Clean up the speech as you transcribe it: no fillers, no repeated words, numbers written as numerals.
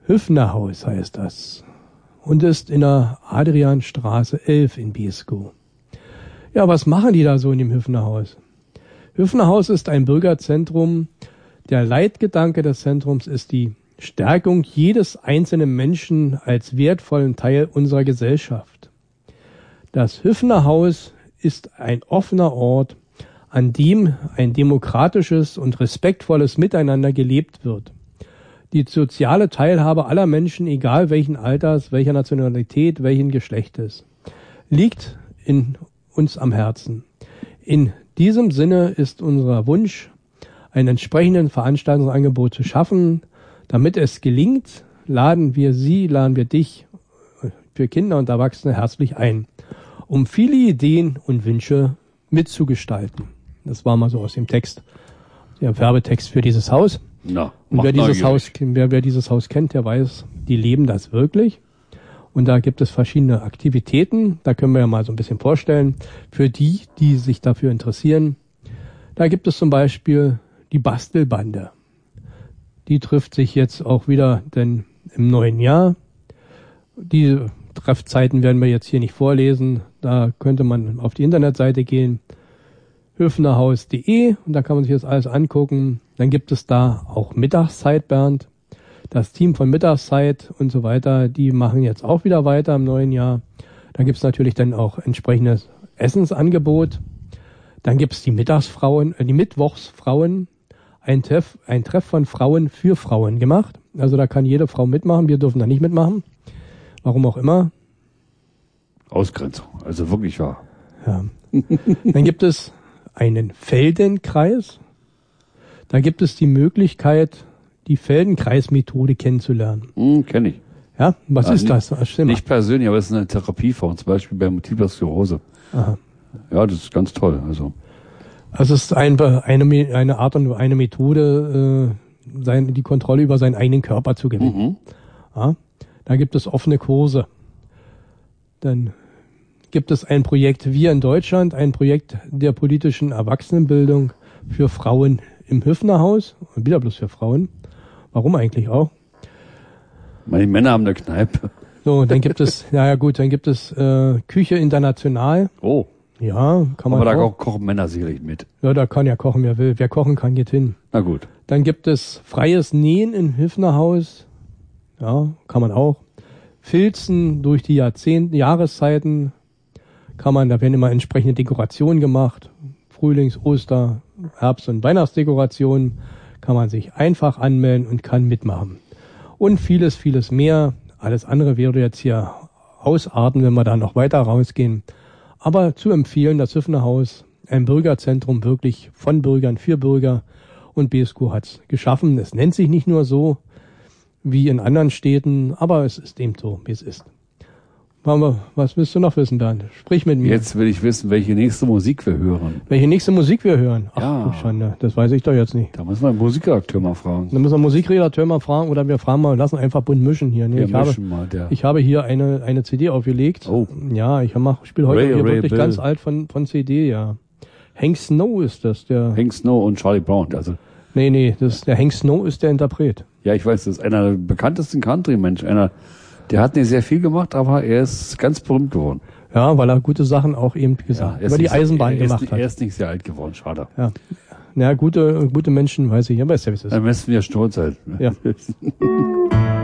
Hüffnerhaus heißt das und ist in der Adrianstraße 11 in Beeskow. Ja, was machen die da so in dem Hüffnerhaus? Hüffnerhaus ist ein Bürgerzentrum. Der Leitgedanke des Zentrums ist die Stärkung jedes einzelnen Menschen als wertvollen Teil unserer Gesellschaft. Das Hüffnerhaus ist ein offener Ort, an dem ein demokratisches und respektvolles Miteinander gelebt wird. Die soziale Teilhabe aller Menschen, egal welchen Alters, welcher Nationalität, welchen Geschlechtes, liegt in uns am Herzen. In diesem Sinne ist unser Wunsch, ein entsprechendes Veranstaltungsangebot zu schaffen. Damit es gelingt, laden wir dich für Kinder und Erwachsene herzlich ein, um viele Ideen und Wünsche mitzugestalten. Das war mal so aus dem Text, der Werbetext für dieses Haus. Na, und wer dieses Haus kennt, der weiß, die leben das wirklich. Und da gibt es verschiedene Aktivitäten. Da können wir ja mal so ein bisschen vorstellen. Für die sich dafür interessieren. Da gibt es zum Beispiel die Bastelbande. Die trifft sich jetzt auch wieder denn im neuen Jahr. Die Treffzeiten werden wir jetzt hier nicht vorlesen. Da könnte man auf die Internetseite gehen. Höfnerhaus.de und da kann man sich das alles angucken. Dann gibt es da auch Mittagszeit, Bernd. Das Team von Mittagszeit und so weiter, die machen jetzt auch wieder weiter im neuen Jahr. Da gibt es natürlich dann auch entsprechendes Essensangebot. Dann gibt es die Mittwochsfrauen, ein Treff von Frauen für Frauen gemacht. Also da kann jede Frau mitmachen, wir dürfen da nicht mitmachen. Warum auch immer. Ausgrenzung, also wirklich wahr. Ja. Dann gibt es einen Feldenkreis. Da gibt es die Möglichkeit, die Feldenkreismethode kennenzulernen. Kenne ich. Ja, was ist das? Nicht persönlich, aber es ist eine Therapieform, zum Beispiel bei Multipler Sklerose. Aha. Ja, das ist ganz toll. Also es ist eine Art und eine Methode, die Kontrolle über seinen eigenen Körper zu gewinnen. Ja, da gibt es offene Kurse. Dann gibt es ein Projekt Wir in Deutschland, ein Projekt der politischen Erwachsenenbildung für Frauen im Hüffnerhaus. Und wieder bloß für Frauen. Warum eigentlich auch? Meine Männer haben eine Kneipe. So, dann gibt es, dann gibt es Küche international. Oh. Ja, kann man aber auch. Aber da kochen Männer sicherlich mit. Ja, da kann ja kochen, wer will. Wer kochen kann, geht hin. Na gut. Dann gibt es freies Nähen im Hüffnerhaus. Ja, kann man auch. Filzen durch die Jahreszeiten kann man, da werden immer entsprechende Dekorationen gemacht. Frühlings-, Oster-, Herbst- und Weihnachtsdekorationen. Kann man sich einfach anmelden und kann mitmachen. Und vieles, vieles mehr. Alles andere würde jetzt hier ausarten, wenn wir da noch weiter rausgehen. Aber zu empfehlen, das Hüffnerhaus, ein Bürgerzentrum wirklich von Bürgern für Bürger. Und Beeskow hat es geschaffen. Es nennt sich nicht nur so wie in anderen Städten, aber es ist eben so, wie es ist. Was willst du noch wissen, Bernd? Sprich mit mir. Jetzt will ich wissen, welche nächste Musik wir hören. Welche nächste Musik wir hören? Ach, ja. Du Schande, das weiß ich doch jetzt nicht. Da müssen wir den Musikredakteur mal fragen. Dann müssen wir den Musikredakteur mal fragen oder wir fragen mal, lassen einfach bunt mischen hier. Ne? Ich habe hier eine CD aufgelegt. Oh. Ja, spiele heute hier wirklich Bill. Ganz alt von CD, ja. Hank Snow ist das, der. Hank Snow und Charlie Brown, also. Nee, der Hank Snow ist der Interpret. Ja, ich weiß, das ist einer der bekanntesten Country-Menschen. Der hat nicht sehr viel gemacht, aber er ist ganz berühmt geworden. Ja, weil er gute Sachen auch eben gesagt über die Eisenbahn gemacht hat. Er ist nicht sehr alt geworden, schade. Ja. Ja, gute Menschen, weiß ich, aber ist ja wie es ist. Dann müssen wir stolz sein. Ja.